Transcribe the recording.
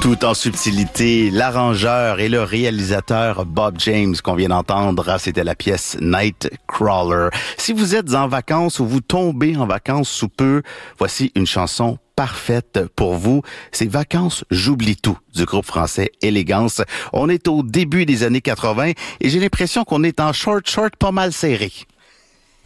Tout en subtilité, l'arrangeur et le réalisateur Bob James qu'on vient d'entendre, c'était la pièce Nightcrawler. Si vous êtes en vacances ou vous tombez en vacances sous peu, voici une chanson parfaite pour vous. C'est Vacances, j'oublie tout du groupe français Élégance. On est au début des années 80 et j'ai l'impression qu'on est en short pas mal serré.